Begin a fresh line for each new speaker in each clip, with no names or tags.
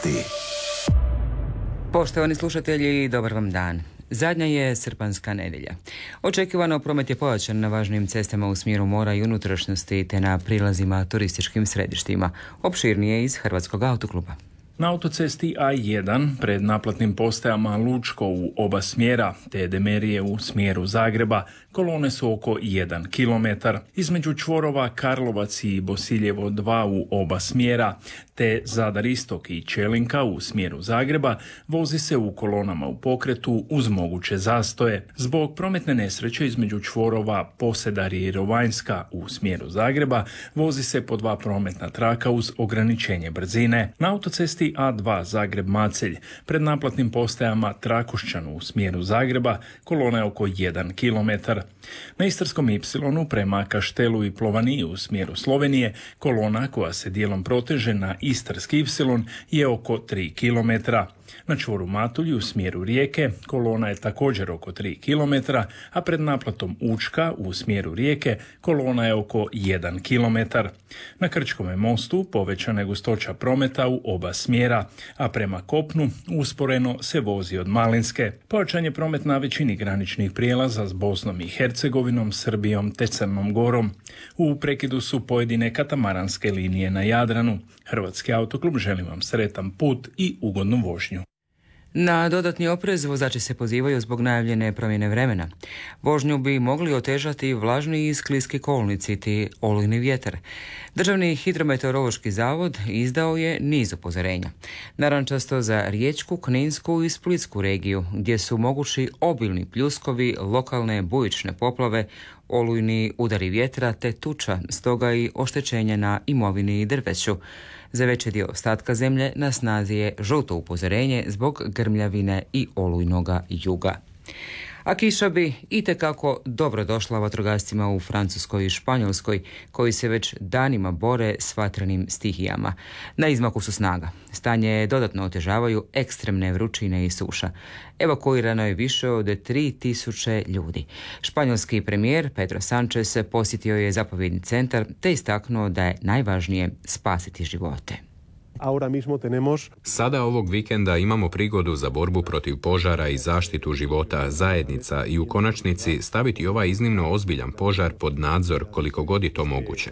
Poštovani slušatelji, dobar vam dan. Zadnja je srpanjska nedjelja. Očekivano promet je pojačan na važnim cestama u smjeru mora i unutrašnjosti te na prilazima turističkim središtima. Opširnije iz Hrvatskog autokluba.
Na autocesti A1 pred naplatnim postajama Lučko u oba smjera te Demerije u smjeru Zagreba kolone su oko 1 km. Između čvorova Karlovac i Bosiljevo 2 u oba smjera te Zadar Istok i Čelinka u smjeru Zagreba vozi se u kolonama u pokretu uz moguće zastoje. Zbog prometne nesreće između čvorova Posedar i Rovanjska u smjeru Zagreba vozi se po 2 prometna traka uz ograničenje brzine. Na autocesti A2 Zagreb-Macelj pred naplatnim postajama Trakošćan u smjeru Zagreba kolona je oko 1 km. Na Istarskom Y prema Kaštelu i Plovaniji u smjeru Slovenije kolona koja se dijelom proteže na Istarski Y je oko 3 km. Na čvoru Matulji u smjeru Rijeke kolona je također oko 3 km, a pred naplatom Učka u smjeru Rijeke kolona je oko 1 km. Na Krčkome mostu povećana je gustoća prometa u oba smjera, a prema kopnu usporeno se vozi od Malinske. Pojačan je promet na većini graničnih prijelaza s Bosnom i Hercegovinom, Srbijom te Crnom Gorom. U prekidu su pojedine katamaranske linije na Jadranu. Hrvatski autoklub želi vam sretan put i ugodnu vožnju.
Na dodatni oprez vozači se pozivaju zbog najavljene promjene vremena. Vožnju bi mogli otežati vlažni i skliski kolnici te olujni vjetar. Državni hidrometeorološki zavod izdao je niz upozorenja. Narančasto za Riječku, Kninsku i Splitsku regiju, gdje su mogući obilni pljuskovi, lokalne bujične poplave, olujni udari vjetra te tuča, stoga i oštećenje na imovini i drveću. Za veći dio ostatka zemlje na snazi je žuto upozorenje zbog grmljavine i olujnoga juga. A kiša bi itekako dobro došla vatrogascima u Francuskoj i Španjolskoj, koji se već danima bore s vatrenim stihijama. Na izmaku su snaga. Stanje dodatno otežavaju ekstremne vrućine i suša. Evakuirano je više od 3000 ljudi. Španjolski premijer Pedro Sánchez posjetio je zapovjedni centar te istaknuo da je najvažnije spasiti živote.
Sada ovog vikenda imamo prigodu za borbu protiv požara i zaštitu života zajednica i u konačnici staviti ovaj iznimno ozbiljan požar pod nadzor koliko god je to moguće.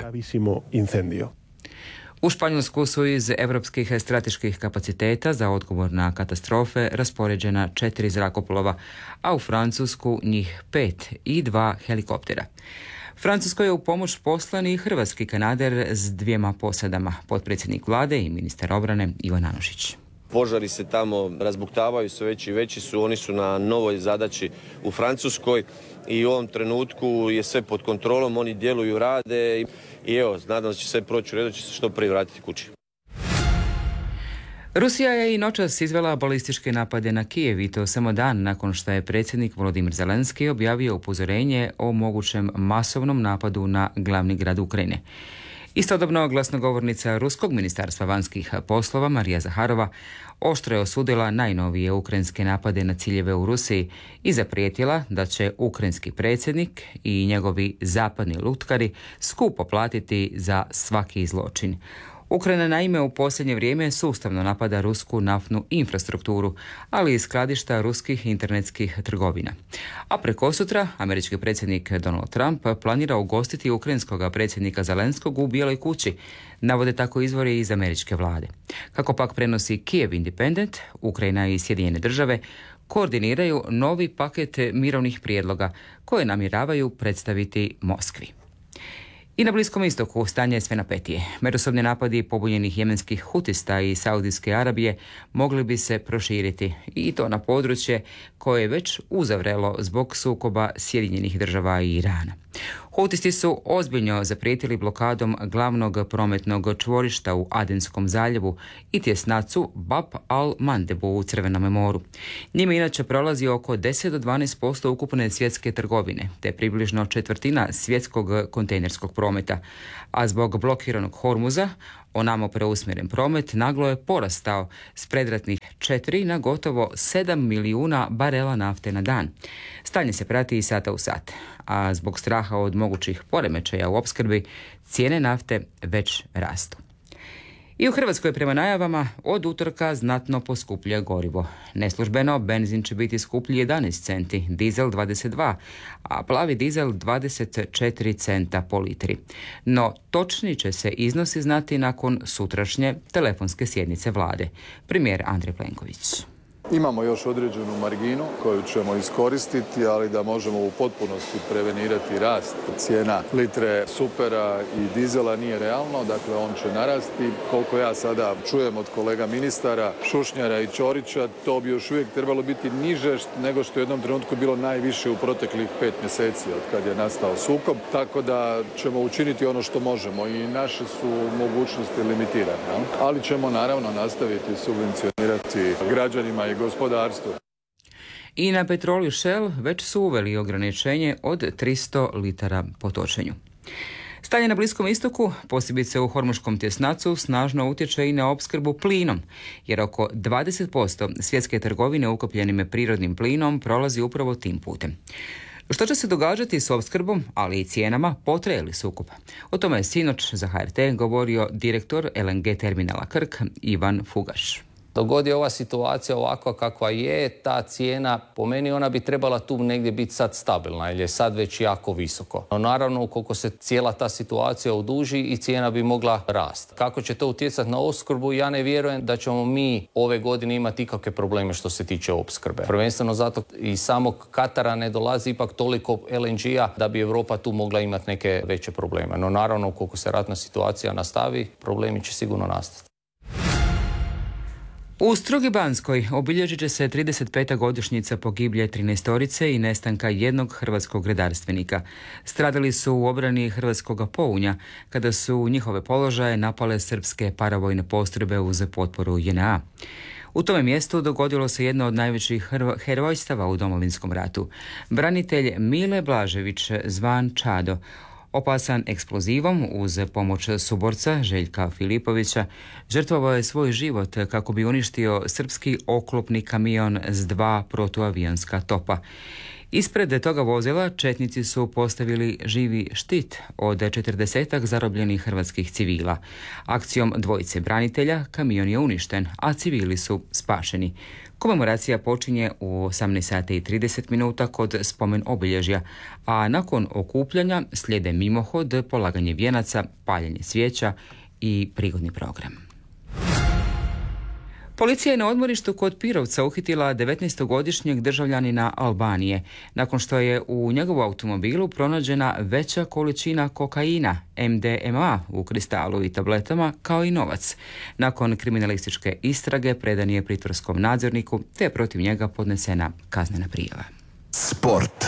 U Španjolsku su iz europskih strateških kapaciteta za odgovor na katastrofe raspoređena 4 zrakoplova, a u Francusku njih 5 i 2 helikoptera. Francuskoj je u pomoć poslan i hrvatski kanader s 2 posadama, potpredsjednik vlade i ministar obrane Ivan Anušić.
Požari se tamo razbuktavaju, sve veći i veći su, oni su na novoj zadaći u Francuskoj i u ovom trenutku je sve pod kontrolom, oni djeluju, rade i evo, nadam se da će sve proći u redu, će se što prije vratiti kući.
Rusija je i noćas izvela balističke napade na Kijev i to samo dan nakon što je predsjednik Volodimir Zelenski objavio upozorenje o mogućem masovnom napadu na glavni grad Ukrajine. Istodobno glasnogovornica Ruskog ministarstva vanjskih poslova Marija Zaharova oštro je osudila najnovije ukrajinske napade na ciljeve u Rusiji i zaprijetila da će ukrajinski predsjednik i njegovi zapadni lutkari skupo platiti za svaki zločin. Ukrajina naime u posljednje vrijeme sustavno napada rusku naftnu infrastrukturu, ali i skladišta ruskih internetskih trgovina. A prekosutra američki predsjednik Donald Trump planira ugostiti ukrajinskog predsjednika Zelenskog u Bijeloj kući, navode tako izvori iz američke vlade. Kako pak prenosi Kiev Independent, Ukrajina i Sjedinjene države koordiniraju novi paket mirovnih prijedloga koje namjeravaju predstaviti Moskvi. I na Bliskom istoku stanje je sve napetije. Međusobni napadi pobunjenih jemenskih hutista i Saudijske Arabije mogli bi se proširiti i to na područje koje je već uzavrelo zbog sukoba Sjedinjenih država i Irana. Hutisti su ozbiljno zaprijetili blokadom glavnog prometnog čvorišta u Adenskom zaljevu i tjesnacu Bab al-Mandebu u Crvenom moru. Njime inače prolazi oko 10 do 12% ukupne svjetske trgovine, te približno 1/4 svjetskog kontejnerskog prometa, a zbog blokiranog Hormuza onamo preusmjeren promet naglo je porastao s predratnih 4 na gotovo 7 milijuna barela nafte na dan. Stanje se prati iz sata u sat, a zbog straha od mogućih poremećaja u opskrbi cijene nafte već rastu. I u Hrvatskoj prema najavama od utorka znatno poskupljuje gorivo. Neslužbeno benzin će biti skuplji 11 centi, dizel 22, a plavi dizel 24 centa po litri. No, točni će se iznosi znati nakon sutrašnje telefonske sjednice vlade. Premijer Andrej Plenković.
Imamo još određenu marginu koju ćemo iskoristiti, ali da možemo u potpunosti prevenirati rast cijena litre supera i dizela nije realno, dakle on će narasti. Koliko ja sada čujem od kolega ministara, Šušnjara i Ćorića, to bi još uvijek trebalo biti niže nego što je u jednom trenutku bilo najviše u proteklih 5 mjeseci od kad je nastao sukob, tako da ćemo učiniti ono što možemo i naše su mogućnosti limitirane, ali ćemo naravno nastaviti subvencionirati građanima i gospodarstvu.
I na Petrol i Shell već su uveli ograničenje od 300 litara po točenju. Stanje na Bliskom istoku, posebice u Hormuškom tjesnacu, snažno utječe i na opskrbu plinom, jer oko 20% svjetske trgovine ukapljenim prirodnim plinom prolazi upravo tim putem. Što će se događati s opskrbom, ali i cijenama, potraje li sukob? O tome je sinoć za HRT govorio direktor LNG terminala Krk Ivan Fugaš.
Dok god je ova situacija ovakva kakva je, ta cijena, po meni ona bi trebala tu negdje biti sad stabilna, jer je sad već jako visoko. No naravno, ukoliko se cijela ta situacija oduži i cijena bi mogla rasti. Kako će to utjecati na opskrbu, ja ne vjerujem da ćemo mi ove godine imati ikakve probleme što se tiče opskrbe. Prvenstveno zato i samog Katara ne dolazi ipak toliko LNG-a da bi Europa tu mogla imati neke veće probleme. No naravno, ukoliko se ratna situacija nastavi, problemi će sigurno nastati.
U Strugi Banskoj obilježit će se 35. godišnjica pogiblje 13-orice i nestanka jednog hrvatskog redarstvenika. Stradali su u obrani hrvatskog Pounja kada su njihove položaje napale srpske paravojne postrojbe uz potporu JNA. U tome mjestu dogodilo se jedno od najvećih herojstava u Domovinskom ratu. Branitelj Mile Blažević, zvan Čado, opasan eksplozivom uz pomoć suborca Željka Filipovića, žrtvovao je svoj život kako bi uništio srpski oklopni kamion s 2 protuavionska topa. Ispred toga vozila četnici su postavili živi štit od 40 zarobljenih hrvatskih civila. Akcijom dvojice branitelja kamion je uništen, a civili su spašeni. Komemoracija počinje u 18:30 kod spomen obilježja, a nakon okupljanja slijede mimohod, polaganje vijenaca, paljenje svijeća i prigodni program. Policija je na odmorištu kod Pirovca uhitila 19-godišnjeg državljanina Albanije, nakon što je u njegovu automobilu pronađena veća količina kokaina, MDMA u kristalu i tabletama, kao i novac. Nakon kriminalističke istrage predan je pritvorskom nadzorniku, te je protiv njega podnesena kaznena prijava.
Sport.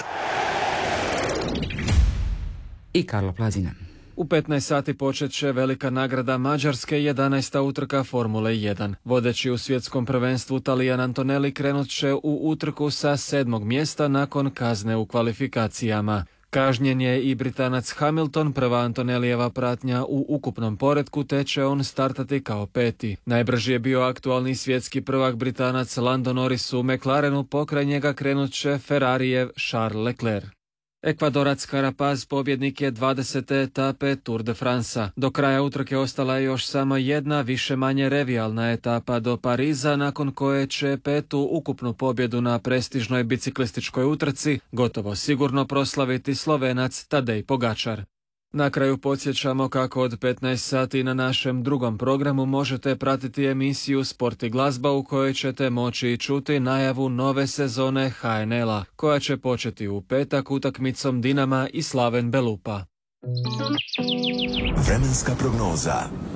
I Karlo Plazina.
U 15 sati počet će velika nagrada Mađarske, 11. utrka Formule 1. Vodeći u svjetskom prvenstvu Talijan Antonelli krenut će u utrku sa 7. mjesta nakon kazne u kvalifikacijama. Kažnjen je i Britanac Hamilton, prva Antonellijeva pratnja u ukupnom poretku, te će on startati kao 5. Najbrži je bio aktualni svjetski prvak Britanac Lando Norris u McLarenu, pokraj njega krenut će Ferrarijev Charles Leclerc. Ekvadorac Carapaz pobjednik je 20. etape Tour de France. Do kraja utrke ostala je još samo jedna više-manje revijalna etapa do Pariza, nakon koje će 5. ukupnu pobjedu na prestižnoj biciklističkoj utrci gotovo sigurno proslaviti Slovenac Tadej Pogačar. Na kraju podsjećamo kako od 15 sati na našem drugom programu možete pratiti emisiju Sport i glazba, u kojoj ćete moći čuti najavu nove sezone HNL-a, koja će početi u petak utakmicom Dinama i Slaven Belupa.
Vremenska prognoza.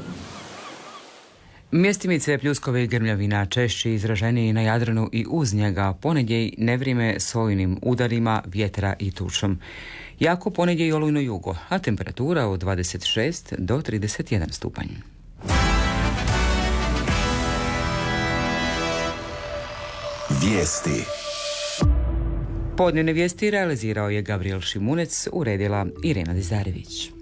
Mjestimice, pljuskove i grmljavina češći izraženiji na Jadranu i uz njega, ponedje nevrijeme s olujnim udarima, vjetra i tučom. Jako ponedje i olujno jugo, a temperatura od 26 do 31 stupanj.
Vijesti.
Podnevne vijesti realizirao je Gabriel Šimunec, uredila Irena Dizarević.